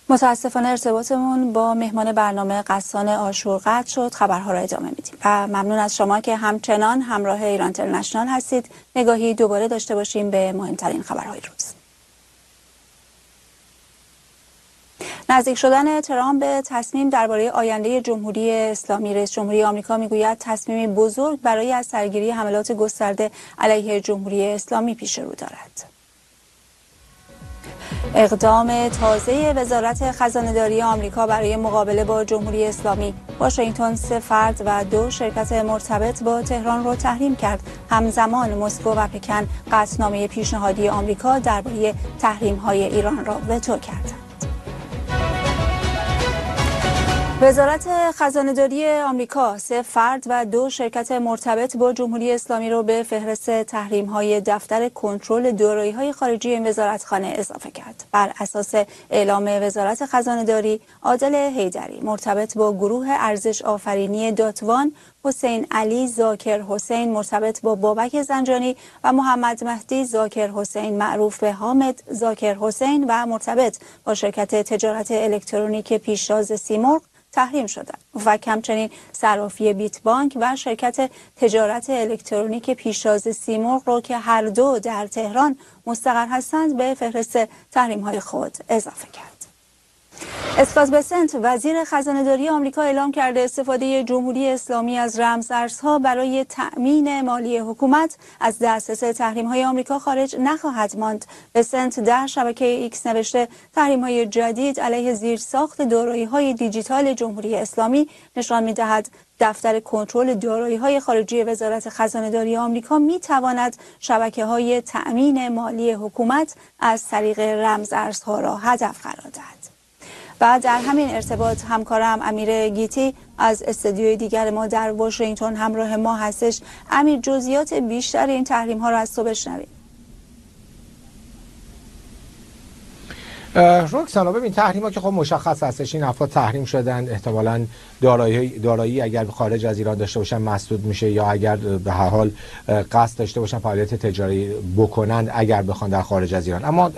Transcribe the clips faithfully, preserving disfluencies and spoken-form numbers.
متاسفانه ارتباطمون با مهمان برنامه غسان آشور قطع شد. خبرها را ادامه میدیم و ممنون از شما که همچنان همراه ایران اینترنشنال هستید. نگاهی دوباره داشته باشیم به مهمترین خبرهای روز. نزدیک شدن ترامپ به تصمیم درباره آینده جمهوری اسلامی. رئیس جمهوری آمریکا میگوید تصمیمی بزرگ برای از سرگیری حملات گسترده علیه جمهوری اسلامی پیش رو دارد. اقدام تازه وزارت خزانه‌داری آمریکا برای مقابله با جمهوری اسلامی. واشنگتن سه فرد و دو شرکت مرتبط با تهران را تحریم کرد. همزمان مسکو و پکن قطعنامه پیشنهادی آمریکا درباره تحریم‌های ایران را وتو کردند. وزارت خزانه‌داری آمریکا سه فرد و دو شرکت مرتبط با جمهوری اسلامی را به فهرست تحریم‌های دفتر کنترل دارایی‌های خارجی این وزارتخانه اضافه کرد. بر اساس اعلام وزارت خزانه‌داری، عادل حیدری مرتبط با گروه ارزش آفرینی داتوان، حسین علی ذاکر حسین مرتبط با بابک زنجانی و محمد مهدی ذاکر حسین معروف به حامد ذاکر حسین و مرتبط با شرکت تجارت الکترونیک پیشتاز سیمرغ تحریم شدند و همچنین صرافی بیت بانک و شرکت تجارت الکترونیک پیشتاز سیمرغ را که هر دو در تهران مستقر هستند به فهرست تحریم‌های خود اضافه کرد. اسکات بسنت وزیر خزانه‌داری آمریکا اعلام کرده استفاده جمهوری اسلامی از رمزارزها برای تأمین مالی حکومت از دسترس تحریم‌های آمریکا خارج نخواهد ماند. بسنت در شبکه ایکس نوشته تحریم‌های جدید علیه زیرساخت دارایی‌های دیجیتال جمهوری اسلامی نشان می‌دهد دفتر کنترل دارایی‌های خارجی وزارت خزانه‌داری آمریکا می‌تواند شبکه‌های تأمین مالی حکومت از طریق رمزارزها را هدف قرار دهد. و در همین ارتباط همکارم امیر گیتی از استودیوی دیگر ما در واشنگتن همراه ما هستش. امیر، جزئیات بیشتر این تحریم ها را از تو بشنویم. رکسانا، ببین تحریم ها که خب مشخص هستش، این افراد تحریم شدن، احتمالاً دارایی دارایی اگر خارج از ایران داشته باشن مسدود میشه، یا اگر به هر حال قصد داشته باشن فعالیت تجاری بکنن اگر بخوان در خارج از ایران. اما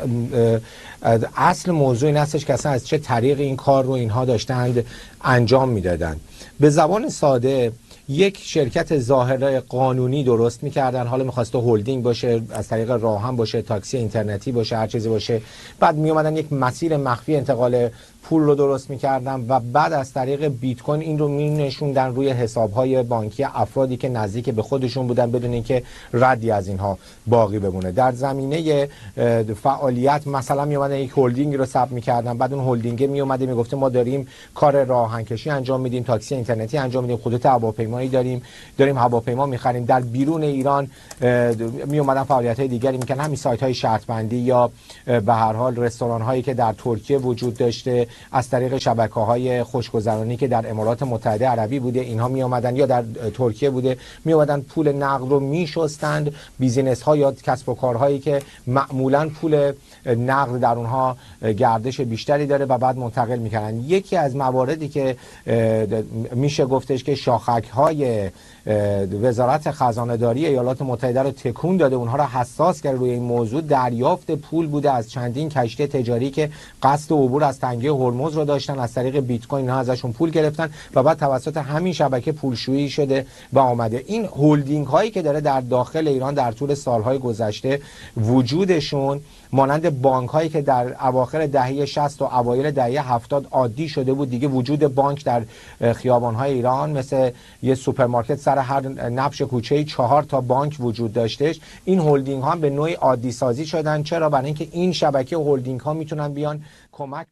اصل موضوع این هستش که اصلا از چه طریق این کار رو اینها داشتند انجام میدادن. به زبان ساده یک شرکت ظاهره قانونی درست میکردن، حالا میخواسته هلدینگ باشه، از طریق راهن باشه، تاکسی اینترنتی باشه، هر چیزی باشه. بعد میومدن یک مسیر مخفی انتقال پول رو درست میکردن و بعد از طریق بیت کوین این رو مینشوندن روی حساب‌های بانکی افرادی که نزدیک به خودشون بودن بدون اینکه ردی از اینها باقی بمونه. در زمینه فعالیت مثلا میومدن یک هلدینگ رو ثبت میکردن، بعد اون هلدینگ میومده میگفته ما داریم کار راهنکشی انجام میدیم، تاکسی اینترنتی انجام میدیم، خطوط هواپیمایی داریم، داریم هواپیما میخریم. در بیرون ایران میومدن فعالیت‌های دیگری میکنن، همین سایت‌های شرط بندی یا به هر حال رستوران‌هایی که در ترکیه وجود داشته از طریق شبکه‌های خوشگذرانی که در امارات متحده عربی بوده اینها می اومدن یا در ترکیه بوده، می اومدن پول نقد رو میشستند. بیزینس‌ها یا کسب و کارهایی که معمولاً پول نقد در اونها گردش بیشتری داره و بعد منتقل میکنن. یکی از مواردی که میشه گفتش که شاخک‌های وزارت خزانه‌داری ایالات متحده رو تکون داده، اونها رو حساس کرده روی این موضوع، دریافت پول بوده از چندین کشتی تجاری که قصد عبور از تنگه هرمز رو داشتن، از طریق بیت کوین اینها ازشون پول گرفتن و بعد توسط همین شبکه پولشویی شده و آمده. این هولدینگ هایی که داره در داخل ایران در طول سالهای گذشته وجودشون، مانند بانک هایی که در اواخر دهه شصت و اوایل دهه هفتاد عادی شده بود دیگه، وجود بانک در خیابان های ایران مثل یه سوپرمارکت سر هر نبش کوچه‌ای چهار تا بانک وجود داشتش. این هولدینگ ها هم به نوعی عادی سازی شدن. چرا؟ برای اینکه این شبکه هولدینگ ها میتونن بیان کمک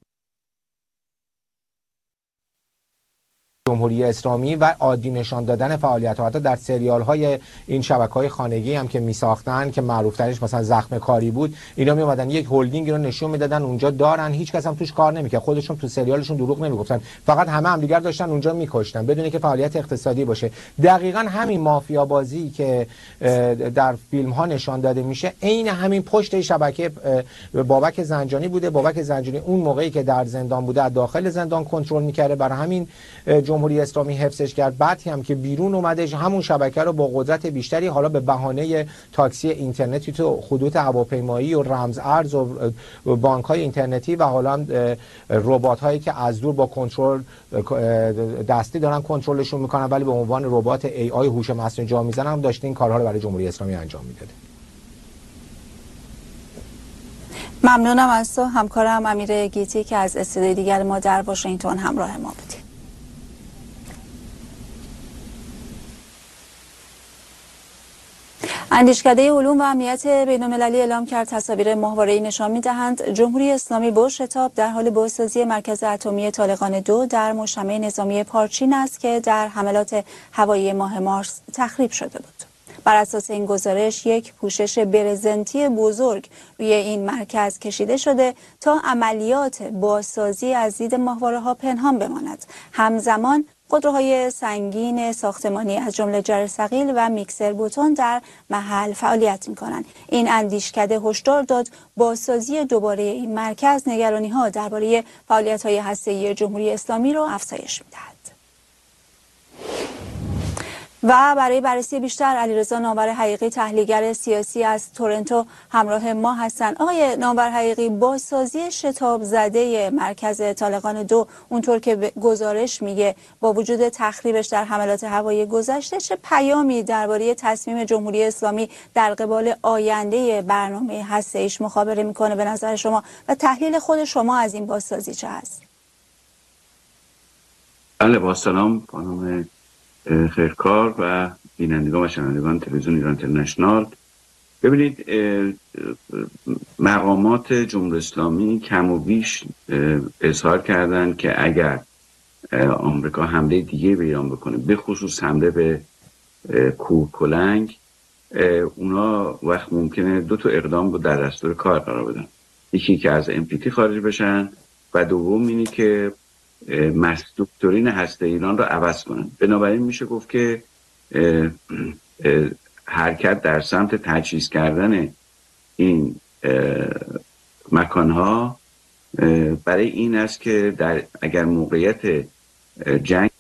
جمهوری اسلامی و عادی نشان دادن فعالیت ها. حتی در سریال های این شبکه های خانگی هم که می ساختن که معروف ترش مثلا زخم کاری بود، اینا می اومدن یک هلدینگ رو نشون میدادن اونجا دارن، هیچ کس هم توش کار نمیکرد، خودشون تو سریالشون دروغ نمیگفتن، فقط همه هم دیگر داشتن اونجا میکشتن بدون اینکه فعالیت اقتصادی باشه. دقیقاً همین مافیا بازی که در فیلم ها نشان داده میشه عین همین پشت شبکه بابک زنجانی بوده. بابک زنجانی اون موقعی که در زندان بوده از داخل زندان کنترل میکرده، برای همین جمهوری اسلامی حفظش کرد، بعدی هم که بیرون اومدش همون شبکه رو با قدرت بیشتری حالا به بهانه تاکسی اینترنتی تو خطوط هواپیمایی و رمز ارز و بانک‌های اینترنتی و حالا ربات‌هایی که از دور با کنترل دستی دارن کنترلشون میکنن ولی به عنوان ربات ای آی هوش مصنوعی جا میزنن هم داشته این کارها رو برای جمهوری اسلامی انجام میداده. ممنونم از تو همکارم امیر گیتی که از استودیوی دیگر ما در واشنگتن همراه ما بودی. اندیشکده علوم و امنیت بین‌المللی اعلام کرد تصاویر ماهواره‌ای نشان می‌دهند جمهوری اسلامی با شتاب در حال بازسازی مرکز اتمی طالقان دو در مجتمع نظامی پارچین است که در حملات هوایی ماه مارس تخریب شده بود. بر اساس این گزارش یک پوشش برزنتی بزرگ روی این مرکز کشیده شده تا عملیات بازسازی از دید ماهواره‌ها پنهان بماند. همزمان خودروهای سنگین ساختمانی از جمله جرثقیل و میکسر بوتون در محل فعالیت می‌کنند. این اندیشکده هشدار داد بازسازی دوباره این مرکز نگرانی‌ها درباره فعالیت‌های هسته‌ای جمهوری اسلامی را افزایش می‌دهد. و برای بررسی بیشتر علیرضا نامور حقیقی تحلیلگر سیاسی از تورنتو همراه ما هستند. آقای نامور حقیقی، بازسازی شتاب زده مرکز طالقان دو اونطور که گزارش میگه با وجود تخریبش در حملات هوایی گذشته چه پیامی درباره تصمیم جمهوری اسلامی در قبال آینده برنامه هسته‌ایش مخابره میکنه به نظر شما و تحلیل خود شما از این بازسازی چه هست؟ بله، با سلام خانم خیرکار و بینندگان و شنوندگان تلویزیون ایران اینترنشنال. ببینید، مقامات جمهوری اسلامی کم و بیش اظهار کردند که اگر آمریکا حمله دیگه به ایران بکنه، به خصوص حمله به کوهکلنگ، اونا وقت ممکنه دو تا اقدام رو در دستور کار قرار بدن. یکی که از ام پی تی خارج بشن و دوم اینی که دکترین هسته ایران رو عوض کنن. بنابراین میشه گفت که اه اه حرکت در سمت تجهیز کردن این مکانها برای این است که در اگر موقعیت جنگ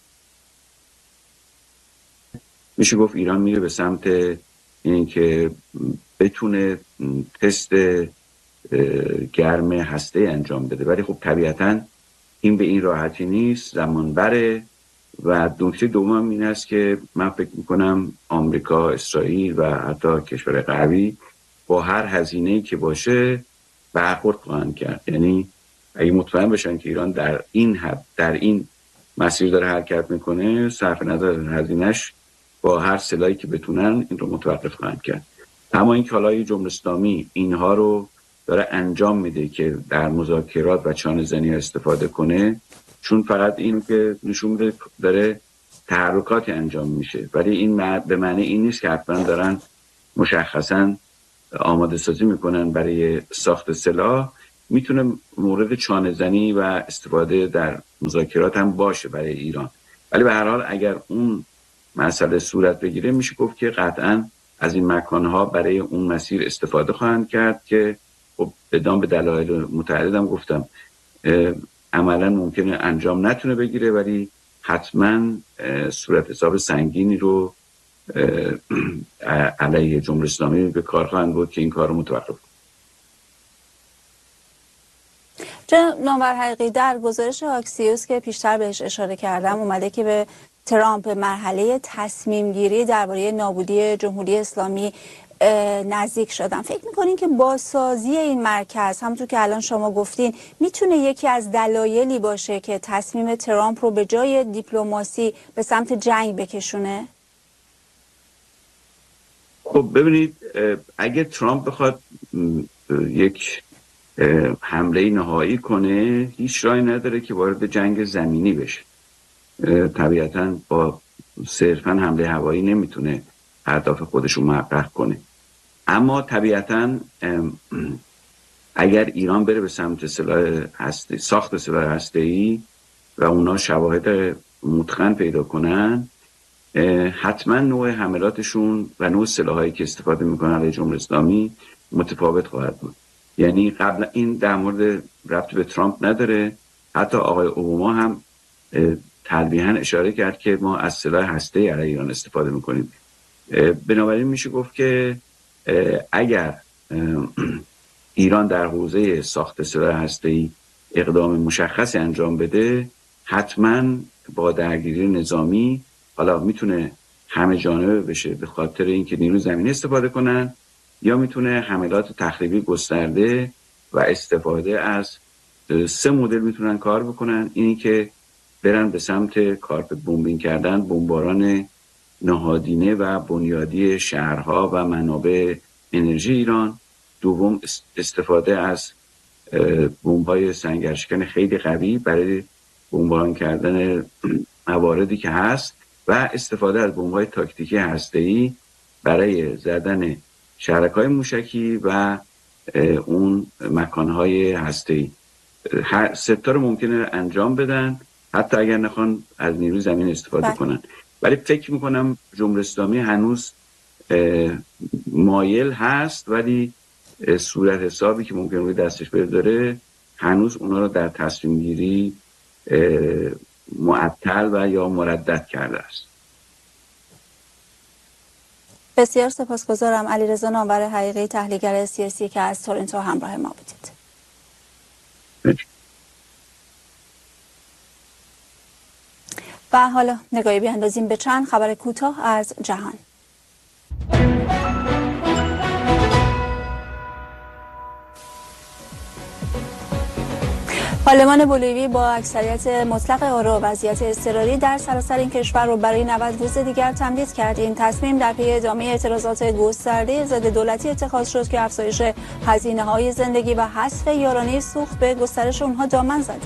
میشه گفت ایران میره به سمت این که بتونه تست گرم هسته انجام بده. ولی خب طبیعتاً این به این راحتی نیست، زمان بره. و نکته دوم این است که من فکر میکنم آمریکا، اسرائیل و حتی کشور غربی با هر هزینه‌ای که باشه برخورد خواهند کرد. یعنی اگه مطمئن بشن که ایران در این حد در این مسیر داره حرکت میکنه، صرف نظر از هزینه‌اش با هر سلاحی که بتونن این رو متوقف خواهند کرد. اما این کالای جمهوری اسلامی اینها رو داره انجام میده که در مذاکرات و چانه زنی استفاده کنه، چون فقط این که نشون میده داره تحرکاتی انجام میشه، ولی این به معنی این نیست که حتما دارن مشخصا آماده سازی میکنن برای ساخت سلاح. میتونه مورد چانه زنی و استفاده در مذاکرات هم باشه برای ایران، ولی به هر حال اگر اون مسئله صورت بگیره میشه گفت که قطعا از این مکانها برای اون مسیر استفاده خواهند کرد که خب بدان به دلایل متعدد هم گفتم عملا ممکنه انجام نتونه بگیره، ولی حتما صورت حساب سنگینی رو علیه جمهوری اسلامی به کار خواهند بود که این کار رو متوقف کنه. جناب نامور حقیقی، در گزارش آکسیوس که پیشتر بهش اشاره کردم اومده که به ترامپ مرحله تصمیم گیری درباره نابودی جمهوری اسلامی نزدیک شدن. فکر میکنین که بازسازی این مرکز همونطور که الان شما گفتین میتونه یکی از دلایلی باشه که تصمیم ترامپ رو به جای دیپلماسی به سمت جنگ بکشونه؟ خب ببینید، اگه ترامپ بخواد یک حمله نهایی کنه، هیچ راهی نداره که وارد جنگ زمینی بشه. طبیعتاً با صرفاً حمله هوایی نمیتونه اهداف خودش رو محقق کنه. اما طبیعتاً اگر ایران بره به سمت سلاح هسته ساخت سلاح هسته‌ای و اونا شواهد متقن پیدا کنن، حتما نوع حملاتشون و نوع سلاحایی که استفاده میکنن علیه جمهوری اسلامی متفاوت خواهد بود. یعنی قبل این در مورد ربط به ترامپ نداره، حتی آقای اوباما هم تلویحاً اشاره کرد که ما از سلاح هسته‌ای علیه ایران استفاده میکنیم. بنابراین میشه گفت که اگر ایران در حوزه ساخت سلاح هسته‌ای اقدام مشخصی انجام بده، حتما با درگیری نظامی، حالا میتونه همه جانبه بشه به خاطر اینکه نیرو زمینی استفاده کنن، یا میتونه حملات تخریبی گسترده و استفاده از سه مدل میتونن کار بکنن. اینی که برن به سمت کارپت بمبینگ کردن، بمباران نهادینه و بنیادی شهرها و منابع انرژی ایران. دوم استفاده از بمب‌های سنگرشکن خیلی قوی برای بمباران کردن مواردی که هست، و استفاده از بمب‌های تاکتیکی هسته‌ای برای زدن شرکای موشکی و اون مکانهای هسته‌ای. هر ستا رو ممکنه انجام بدن، حتی اگر نخوان از نیروی زمین استفاده بله. کنن. ولی فکر میکنم جمهوری اسلامی هنوز مایل هست، ولی صورت حسابی که ممکن روی دستش بذاره هنوز اونا رو در تصمیم گیری معطل و یا مردد کرده است. بسیار سپاسگزارم. علیرضا نامور حقیقی، تحلیلگر سیاسی که از تورنتو همراه ما بودید. و حالا نگاهی بیاندازیم به چند خبر کوتاه از جهان. پارلمان بولیوی با اکثریت مطلق آرا وضعیت اضطراری در سراسر این کشور رو برای نود روز دیگر تمدید کرد. این تصمیم در پی ادامه اعتراضات گسترده ضد دولتی اتخاذ شد که افزایش هزینه‌های زندگی و حذف یارانه سوخت به گسترش اونها دامن زده.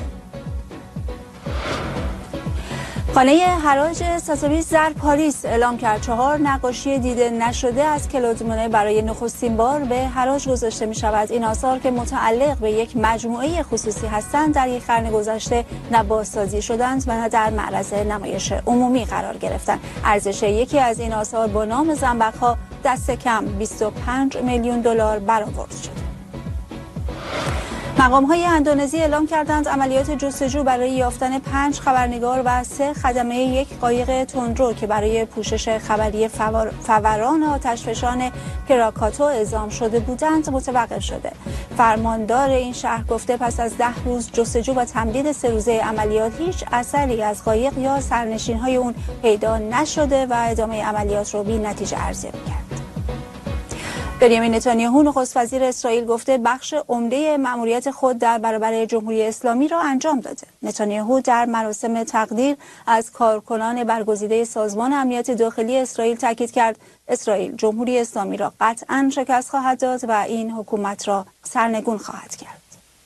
خانه حراج ستوبیس در پاریس اعلام کرد چهار نقاشی دیده نشده از کلود مونه برای نخستین بار به حراج گذاشته می شود. این آثار که متعلق به یک مجموعه خصوصی هستند در یک قرن گذشته نه بازسازی شدند و نه در معرض نمایش عمومی قرار گرفتند. ارزش یکی از این آثار با نام زنبق‌ها دست کم بیست و پنج میلیون دلار برآورد شد. مقام‌های اندونزی اعلام کردند عملیات جستجو برای یافتن پنج خبرنگار و سه خدمه یک قایق تندرو که برای پوشش خبری فور... فوران آتشفشان کراکاتو اعزام شده بودند متوقف شده. فرماندار این شهر گفته پس از ده روز جستجو و تمدید سه روزه عملیات هیچ اثری از قایق یا سرنشین‌های اون پیدا نشده و ادامه عملیات رو بی نتیجه ارزیابی کرد. بنیامین نتانیاهو نخست وزیر اسرائیل گفته بخش عمده مأموریت خود در برابر جمهوری اسلامی را انجام داده. نتانیاهو در مراسم تقدیر از کارکنان برگزیده سازمان امنیت داخلی اسرائیل تاکید کرد اسرائیل جمهوری اسلامی را قطعاً شکست خواهد داد و این حکومت را سرنگون خواهد کرد.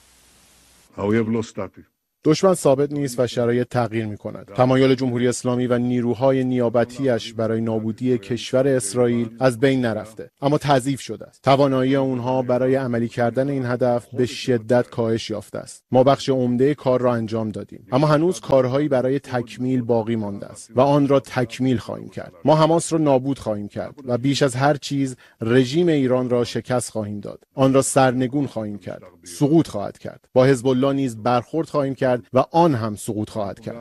دشمن ثابت نیست و شرایط تغییر می‌کند. تمایل جمهوری اسلامی و نیروهای نیابتی‌اش برای نابودی کشور اسرائیل از بین نرفته، اما تضعیف شده است. توانایی آنها برای عملی کردن این هدف به شدت کاهش یافته است. ما بخش عمده کار را انجام دادیم، اما هنوز کارهایی برای تکمیل باقی مانده است و آن را تکمیل خواهیم کرد. ما حماس را نابود خواهیم کرد و بیش از هر چیز رژیم ایران را شکست خواهیم داد. آن را سرنگون خواهیم کرد. سقوط خواهد کرد. با حزب الله نیز برخورد خواهیم کرد و آن هم سقوط خواهد کرد.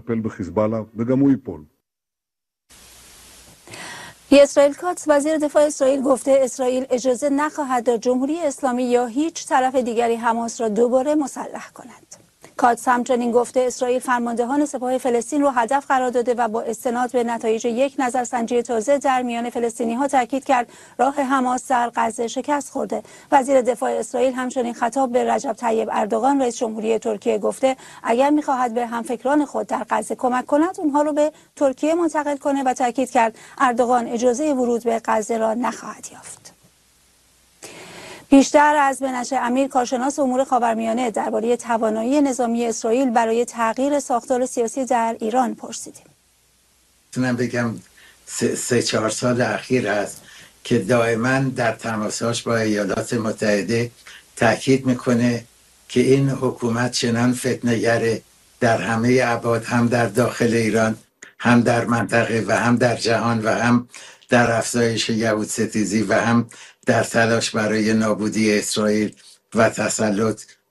اسرائیل کاتس وزیر دفاع اسرائیل گفته اسرائیل اجازه نخواهد داد جمهوری اسلامی یا هیچ طرف دیگری حماس را دوباره مسلح کند. کاتس همچنین گفته اسرائیل فرماندهان سپاه فلسطین را هدف قرار داده و با استناد به نتایج یک نظرسنجی تازه در میان فلسطینی‌ها تاکید کرد راه حماس در غزه شکست خورده. وزیر دفاع اسرائیل همچنین خطاب به رجب طیب اردوغان رئیس جمهوری ترکیه گفته اگر می‌خواهد به همفکران خود در غزه کمک کند اونها رو به ترکیه منتقل کنه و تاکید کرد اردوغان اجازه ورود به غزه را نخواهد یافت. بیشتر از بنش امیر کارشناس امور خاورمیانه درباره توانایی نظامی اسرائیل برای تغییر ساختار سیاسی در ایران پرسیدیم. میتونم بگم سه, سه چهار سال اخیر است که دائما در تماساش با ایالات متحده تاکید میکنه که این حکومت چنان فتنه‌گره در همه ابعاد، هم در داخل ایران، هم در منطقه و هم در جهان و هم در افزایش یهود ستیزی و هم در تلاش برای نابودی اسرائیل و تسلط بر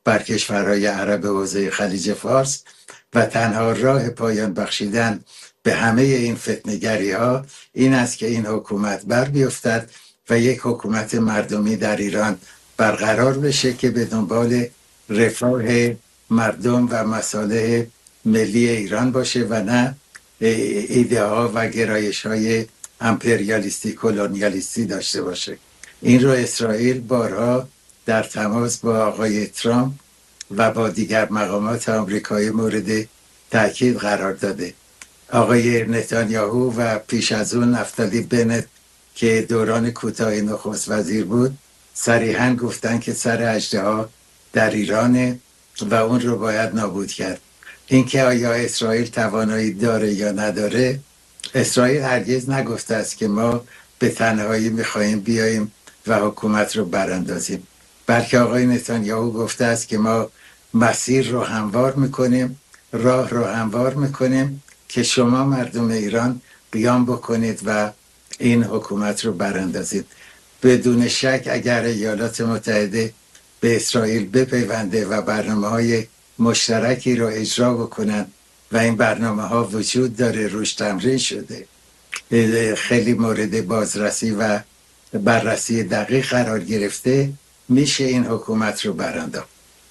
بر کشورهای عرب حوزه خلیج فارس و تنها راه پایان بخشیدن به همه این فتنه‌گری ها این است که این حکومت بر بیفتد و یک حکومت مردمی در ایران برقرار بشه که به دنبال رفاه مردم و مصالح ملی ایران باشه و نه ایده ها و گرایش های امپریالیستی کلونیالیستی داشته باشه. این رو اسرائیل بارها در تماس با آقای ترامپ و با دیگر مقامات آمریکایی مورد تاکید قرار داده. آقای نتانیاهو و پیش از اون نفتالی بنت که دوران کوتاه نخست وزیر بود صریحاً گفتن که سر اژدها در ایرانه و اون رو باید نابود کرد. اینکه آیا اسرائیل توانایی داره یا نداره، اسرائیل هرگز نگفته است که ما به تنهایی میخواهیم بیاییم و حکومت رو براندازیم، بلکه آقای نتانیاهو گفته است که ما مسیر رو هموار میکنیم، راه رو هموار میکنیم که شما مردم ایران قیام بکنید و این حکومت رو براندازید. بدون شک اگر ایالات متحده به اسرائیل بپیونده و برنامه‌های مشترکی رو اجرا بکنن و این برنامه ها وجود داره، روش تمرین شده، خیلی مورد بازرسی و بررسی دقیق قرار گرفته، میشه این حکومت رو برانداخت.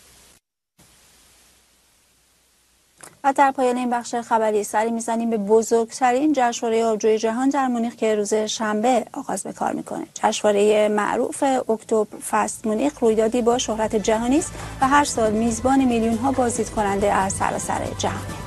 و در پایان این بخش خبری سری میزنیم به بزرگترین جشنواره آبجوی جهان در مونیخ که روز شنبه آغاز به کار میکنه. جشنواره معروف اکتبر فست مونیخ رویدادی با شهرت جهانی است و هر سال میزبان میلیون ها بازدید کننده از سراسر جهان.